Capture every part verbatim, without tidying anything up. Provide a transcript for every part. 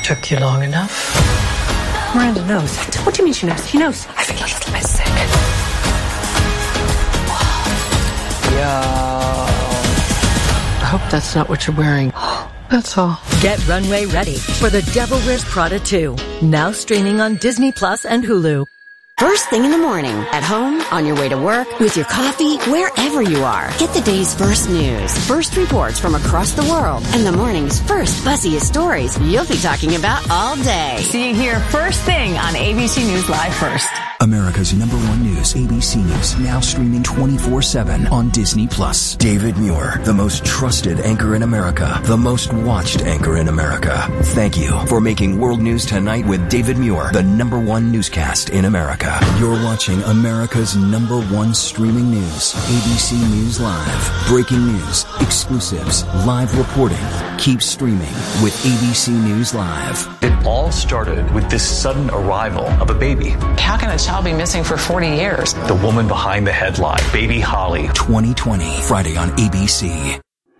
Took you long enough? Miranda knows. What do you mean she knows? She knows. I feel a little bit sick. Yeah. I hope that's not what you're wearing. That's all. Get runway ready for The Devil Wears Prada two. Now streaming on Disney Plus and Hulu. First thing in the morning, at home, on your way to work, with your coffee, wherever you are. Get the day's first news, first reports from across the world, and the morning's first buzziest stories you'll be talking about all day. See you here first thing on A B C News Live First. America's number one news, A B C News, now streaming twenty-four seven on Disney Plus. David Muir, the most trusted anchor in America, the most watched anchor in America. Thank you for making World News Tonight with David Muir, the number one newscast in America. You're watching America's number one streaming news, A B C News Live. Breaking news, exclusives, live reporting. Keep streaming with A B C News Live. It all started with this sudden arrival of a baby. How can a child be missing for forty years? The woman behind the headline, Baby Holly. twenty twenty, Friday on A B C.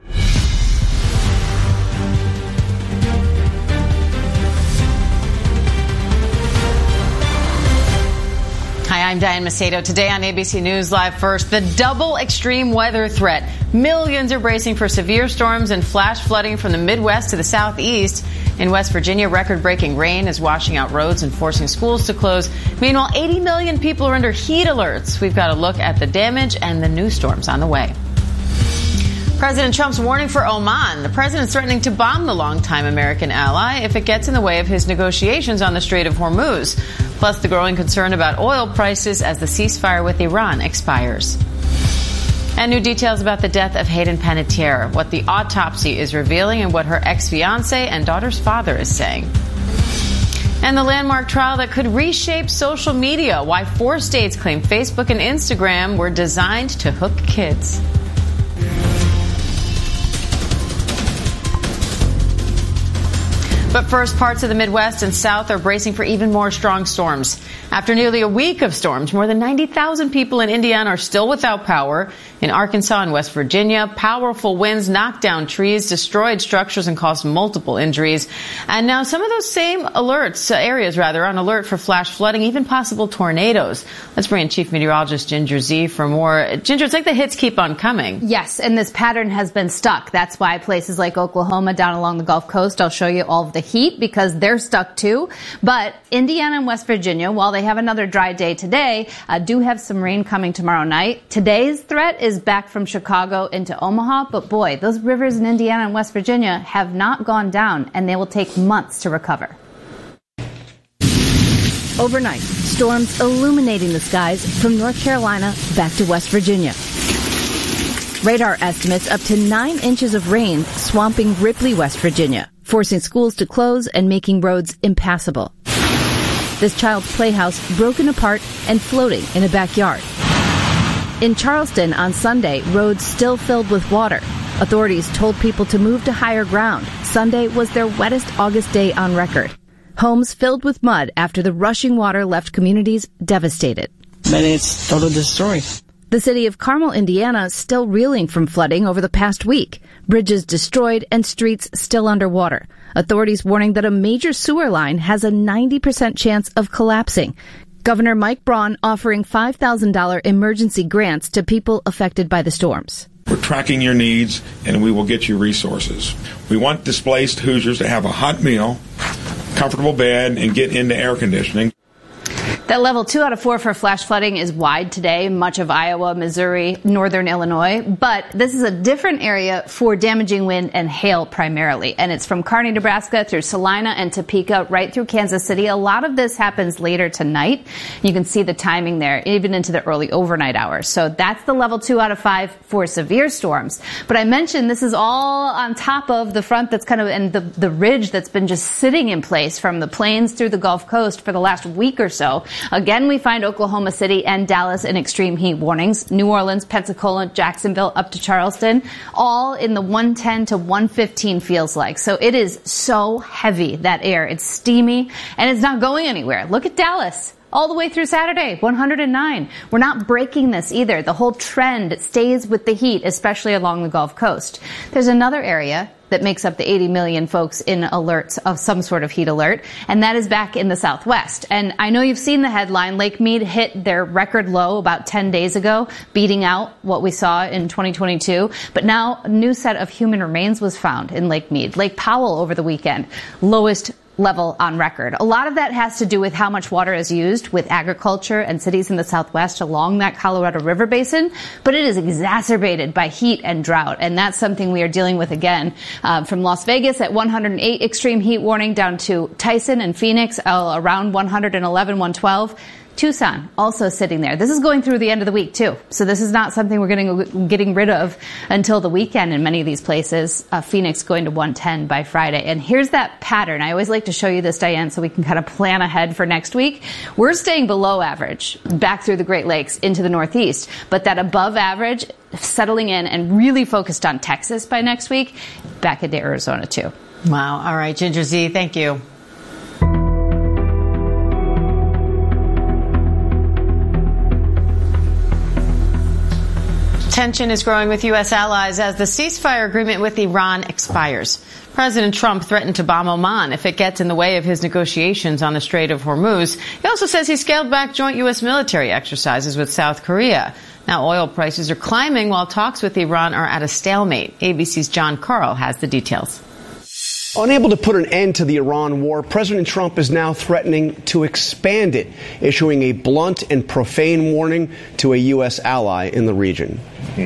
Hi, I'm Diane Macedo. Today on A B C News Live First, the double extreme weather threat. Millions are bracing for severe storms and flash flooding from the Midwest to the Southeast. In West Virginia, record-breaking rain is washing out roads and forcing schools to close. Meanwhile, eighty million people are under heat alerts. We've got a look at the damage and the new storms on the way. President Trump's warning for Oman. The president's threatening to bomb the longtime American ally if it gets in the way of his negotiations on the Strait of Hormuz. Plus, the growing concern about oil prices as the ceasefire with Iran expires. And new details about the death of Hayden Panettiere, what the autopsy is revealing, and what her ex-fiancé and daughter's father is saying. And the landmark trial that could reshape social media, why four states claim Facebook and Instagram were designed to hook kids. But first, parts of the Midwest and South are bracing for even more strong storms. After nearly a week of storms, more than ninety thousand people in Indiana are still without power. In Arkansas and West Virginia, powerful winds knocked down trees, destroyed structures, and caused multiple injuries. And now some of those same alerts, uh, areas rather, on alert for flash flooding, even possible tornadoes. Let's bring in Chief Meteorologist Ginger Zee for more. Ginger, it's like the hits keep on coming. Yes, and this pattern has been stuck. That's why places like Oklahoma down along the Gulf Coast, I'll show you all of the heat because they're stuck too. But Indiana and West Virginia, while they have another dry day today, uh, do have some rain coming tomorrow night. Today's threat is back from Chicago into Omaha, but boy, those rivers in Indiana and West Virginia have not gone down, and they will take months to recover. Overnight, storms illuminating the skies from North Carolina back to West Virginia. Radar estimates up to nine inches of rain swamping Ripley, West Virginia, forcing schools to close and making roads impassable. This child's playhouse broken apart and floating in a backyard. In Charleston on Sunday, roads still filled with water. Authorities told people to move to higher ground. Sunday was their wettest August day on record. Homes filled with mud after the rushing water left communities devastated. Then it's total destroy. The city of Carmel, Indiana, still reeling from flooding over the past week. Bridges destroyed and streets still underwater. Authorities warning that a major sewer line has a ninety percent chance of collapsing. Governor Mike Braun offering five thousand dollars emergency grants to people affected by the storms. We're tracking your needs, and we will get you resources. We want displaced Hoosiers to have a hot meal, comfortable bed, and get into air conditioning. That level two out of four for flash flooding is wide today, much of Iowa, Missouri, northern Illinois. But this is a different area for damaging wind and hail primarily. And it's from Kearney, Nebraska through Salina and Topeka right through Kansas City. A lot of this happens later tonight. You can see the timing there, even into the early overnight hours. So that's the level two out of five for severe storms. But I mentioned this is all on top of the front that's kind of, and the, the ridge that's been just sitting in place from the plains through the Gulf Coast for the last week or so. Again, we find Oklahoma City and Dallas in extreme heat warnings. New Orleans, Pensacola, Jacksonville, up to Charleston, all in the one ten to one fifteen feels like. So it is so heavy, that air. It's steamy, and it's not going anywhere. Look at Dallas. All the way through Saturday, one hundred nine. We're not breaking this either. The whole trend stays with the heat, especially along the Gulf Coast. There's another area that makes up the eighty million folks in alerts of some sort of heat alert, and that is back in the Southwest. And I know you've seen the headline. Lake Mead hit their record low about ten days ago, beating out what we saw in twenty twenty-two. But now a new set of human remains was found in Lake Mead. Lake Powell over the weekend, lowest level on record. A lot of that has to do with how much water is used with agriculture and cities in the Southwest along that Colorado River basin, but it is exacerbated by heat and drought, and that's something we are dealing with again. Uh, from Las Vegas at one hundred eight extreme heat warning down to Tyson and Phoenix uh, around one hundred eleven, one twelve. Tucson also sitting there. This is going through the end of the week, too. So this is not something we're getting, getting rid of until the weekend in many of these places. Uh, Phoenix going to one ten by Friday. And here's that pattern. I always like to show you this, Diane, so we can kind of plan ahead for next week. We're staying below average back through the Great Lakes into the Northeast. But that above average settling in and really focused on Texas by next week, back into Arizona, too. Wow. All right, Ginger Z, thank you. Tension is growing with U S allies as the ceasefire agreement with Iran expires. President Trump threatened to bomb Oman if it gets in the way of his negotiations on the Strait of Hormuz. He also says he scaled back joint U S military exercises with South Korea. Now oil prices are climbing while talks with Iran are at a stalemate. A B C's John Carl has the details. Unable to put an end to the Iran war, President Trump is now threatening to expand it, issuing a blunt and profane warning to a U S ally in the region.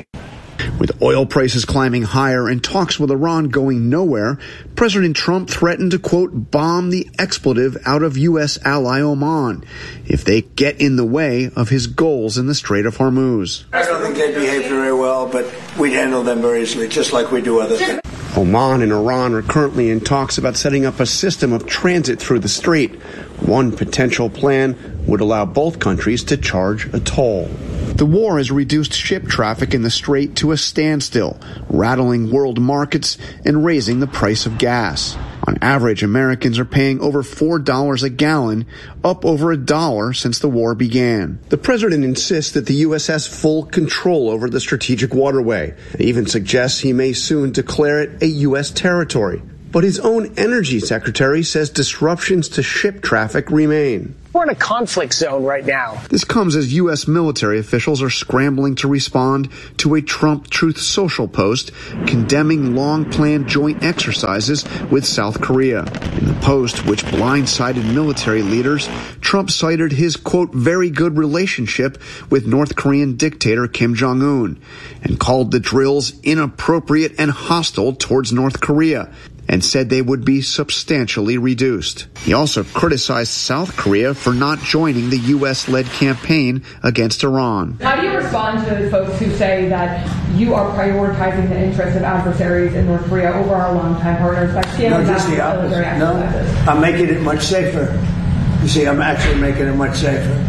With oil prices climbing higher and talks with Iran going nowhere, President Trump threatened to, quote, bomb the expletive out of U S ally Oman if they get in the way of his goals in the Strait of Hormuz. I don't think they behaved very well, but we'd handle them very easily, just like we do other things. Oman and Iran are currently in talks about setting up a system of transit through the strait. One potential plan would allow both countries to charge a toll. The war has reduced ship traffic in the strait to a standstill, rattling world markets and raising the price of gas. On average, Americans are paying over four dollars a gallon, up over a dollar since the war began. The president insists that the U S has full control over the strategic waterway. He even suggests he may soon declare it a U S territory. But his own energy secretary says disruptions to ship traffic remain. We're in a conflict zone right now. This comes as U S military officials are scrambling to respond to a Trump Truth Social post condemning long-planned joint exercises with South Korea. In the post, which blindsided military leaders, Trump cited his, quote, very good relationship with North Korean dictator Kim Jong-un and called the drills inappropriate and hostile towards North Korea, and said they would be substantially reduced. He also criticized South Korea for not joining the U S-led campaign against Iran. How do you respond to folks who say that you are prioritizing the interests of adversaries in North Korea over our longtime partners by scaling no, back the military exercises? No, I'm making it much safer. You see, I'm actually making it much safer.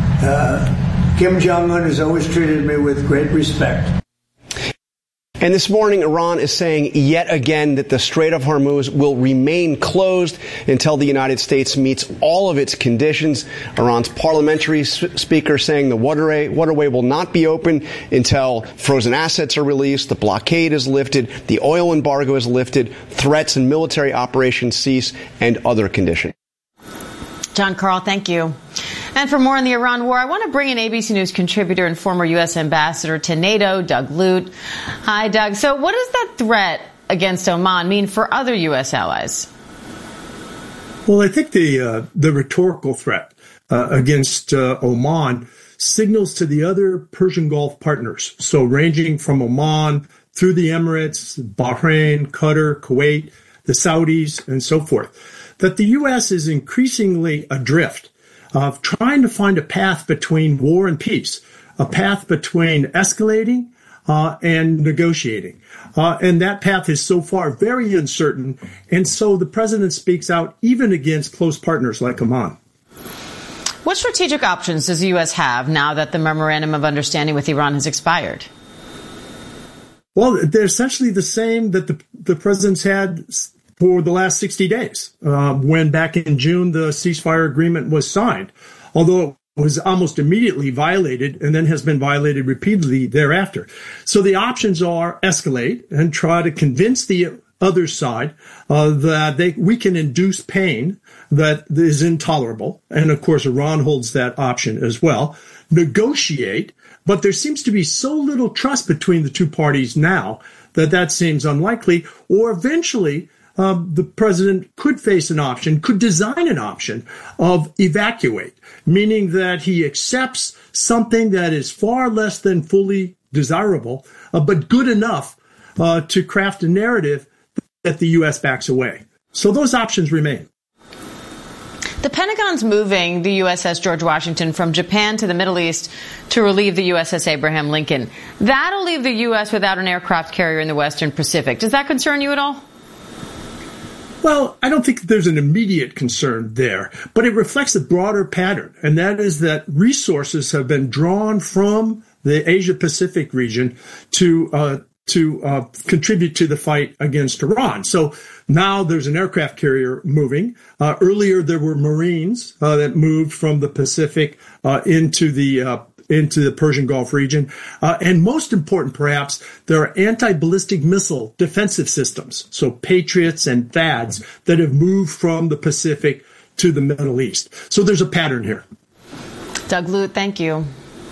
Uh, Kim Jong-un has always treated me with great respect. And this morning, Iran is saying yet again that the Strait of Hormuz will remain closed until the United States meets all of its conditions. Iran's parliamentary speaker saying the waterway, waterway will not be open until frozen assets are released, the blockade is lifted, the oil embargo is lifted, threats and military operations cease, and other conditions. John Carl, thank you. And for more on the Iran war, I want to bring in A B C News contributor and former U S ambassador to NATO, Doug Lute. Hi, Doug. So what does that threat against Oman mean for other U S allies? Well, I think the uh, the rhetorical threat uh, against uh, Oman signals to the other Persian Gulf partners. So ranging from Oman through the Emirates, Bahrain, Qatar, Kuwait, the Saudis, and so forth, that the U S is increasingly adrift of trying to find a path between war and peace, a path between escalating uh, and negotiating. Uh, and that path is so far very uncertain. And so the president speaks out even against close partners like Oman. What strategic options does the U S have now that the memorandum of understanding with Iran has expired? Well, they're essentially the same that the, the president's had for the last sixty days, uh, when back in June the ceasefire agreement was signed, although it was almost immediately violated and then has been violated repeatedly thereafter. So the options are escalate and try to convince the other side uh, that they we can induce pain that is intolerable. And of course, Iran holds that option as well. Negotiate. But there seems to be so little trust between the two parties now that that seems unlikely. Or eventually, um, the president could face an option, could design an option of evacuate, meaning that he accepts something that is far less than fully desirable, uh, but good enough uh, to craft a narrative that the U S backs away. So those options remain. The Pentagon's moving the U S S George Washington from Japan to the Middle East to relieve the U S S Abraham Lincoln. That'll leave the U S without an aircraft carrier in the Western Pacific. Does that concern you at all? Well, I don't think there's an immediate concern there, but it reflects a broader pattern, and that is that resources have been drawn from the Asia-Pacific region to uh, to uh, contribute to the fight against Iran. So now there's an aircraft carrier moving. Uh, earlier, there were Marines uh, that moved from the Pacific uh, into the uh, into the Persian Gulf region. Uh, and most important, perhaps, there are anti-ballistic missile defensive systems, so Patriots and THAADs, that have moved from the Pacific to the Middle East. So there's a pattern here. Doug Lute, thank you.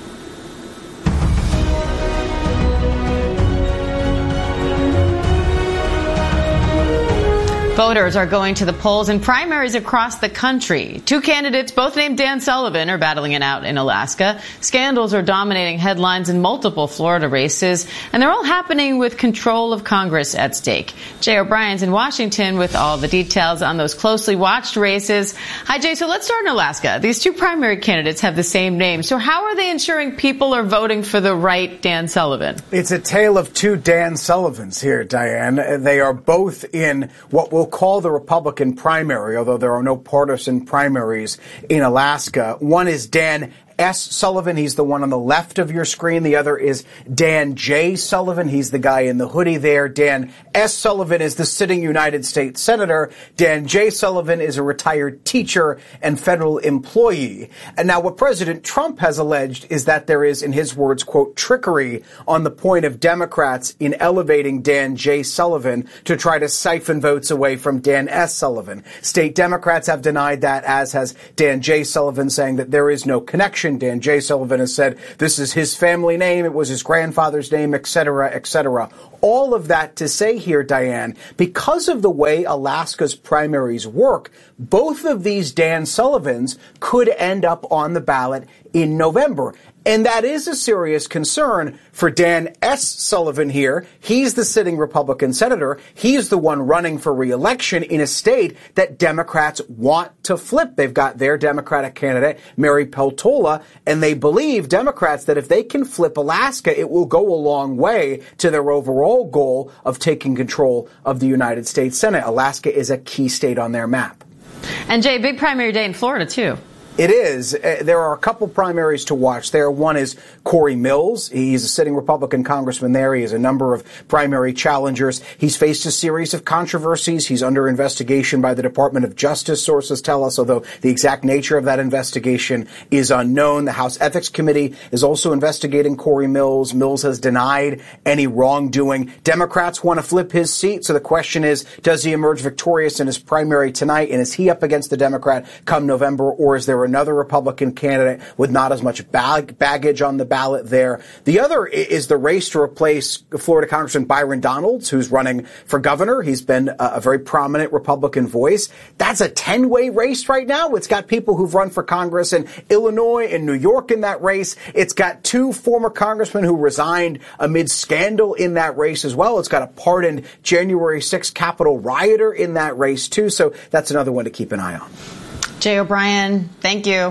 Voters are going to the polls in primaries across the country. Two candidates, both named Dan Sullivan, are battling it out in Alaska. Scandals are dominating headlines in multiple Florida races, and they're all happening with control of Congress at stake. Jay O'Brien's in Washington with all the details on those closely watched races. Hi, Jay. So let's start in Alaska. These two primary candidates have the same name. So how are they ensuring people are voting for the right Dan Sullivan? It's a tale of two Dan Sullivans here, Diane. They are both in what will call the Republican primary, although there are no partisan primaries in Alaska. One is Dan S. Sullivan. He's the one on the left of your screen. The other is Dan J. Sullivan. He's the guy in the hoodie there. Dan S. Sullivan is the sitting United States Senator. Dan J. Sullivan is a retired teacher and federal employee. And now what President Trump has alleged is that there is, in his words, quote, trickery on the point of Democrats in elevating Dan J. Sullivan to try to siphon votes away from Dan S. Sullivan. State Democrats have denied that, as has Dan J. Sullivan, saying that there is no connection. Dan J. Sullivan has said this is his family name, it was his grandfather's name, et cetera, et cetera. All of that to say here, Diane, because of the way Alaska's primaries work, both of these Dan Sullivans could end up on the ballot in November. And that is a serious concern for Dan S. Sullivan here. He's the sitting Republican senator. He's the one running for re-election in a state that Democrats want to flip. They've got their Democratic candidate, Mary Peltola, and they believe, Democrats, that if they can flip Alaska, it will go a long way to their overall goal of taking control of the United States Senate. Alaska is a key state on their map. And Jay, big primary day in Florida, too. It is. Uh, there are a couple primaries to watch there. One is Corey Mills. He's a sitting Republican congressman there. He has a number of primary challengers. He's faced a series of controversies. He's under investigation by the Department of Justice, sources tell us, although the exact nature of that investigation is unknown. The House Ethics Committee is also investigating Corey Mills. Mills has denied any wrongdoing. Democrats want to flip his seat. So the question is, does he emerge victorious in his primary tonight? And is he up against the Democrat come November, or is there another Republican candidate with not as much bag- baggage on the ballot there? The other is the race to replace Florida Congressman Byron Donalds, who's running for governor. He's been a, a very prominent Republican voice. That's a ten-way race right now. It's got people who've run for Congress in Illinois and New York in that race. It's got two former congressmen who resigned amid scandal in that race as well. It's got a pardoned January sixth Capitol rioter in that race, too. So that's another one to keep an eye on. Jay O'Brien, thank you.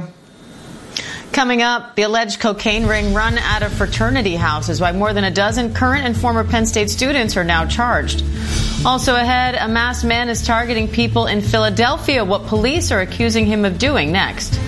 Coming up, the alleged cocaine ring run out of fraternity houses, why more than a dozen current and former Penn State students are now charged. Also ahead, a masked man is targeting people in Philadelphia, what police are accusing him of doing next.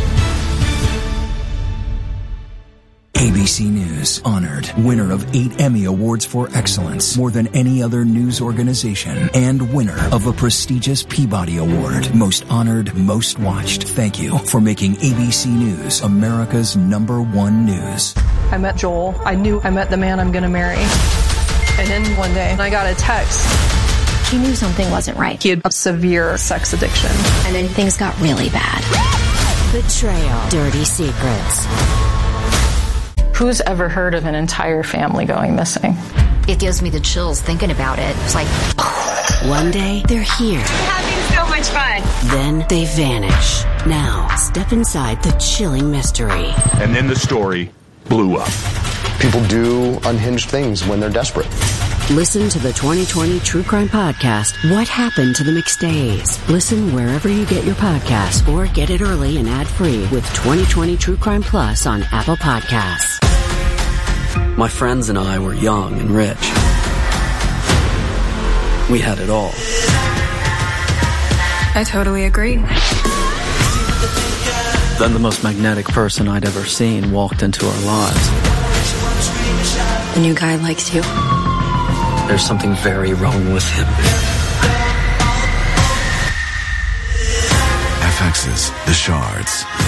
A B C News honored winner of eight Emmy Awards for excellence, more than any other news organization, and winner of a prestigious Peabody Award, most honored, most watched. Thank you for making A B C News America's number one news. I met Joel. I knew I met the man I'm going to marry. And then one day I got a text He knew something wasn't right. He had a severe sex addiction. And then things got really bad. Betrayal. Dirty secrets. Who's ever heard of an entire family going missing? It gives me the chills thinking about it. It's like... One day, they're here. We're having so much fun. Then they vanish. Now, step inside the chilling mystery. And then the story blew up. People do unhinged things when they're desperate. Listen to the twenty twenty True Crime Podcast, What Happened to the McStays. Listen wherever you get your podcasts or get it early and ad-free with twenty twenty True Crime Plus on Apple Podcasts. My friends and I were young and rich. We had it all. I totally agree. Then the most magnetic person I'd ever seen walked into our lives. The new guy likes you. There's something very wrong with him. F X's The Shards.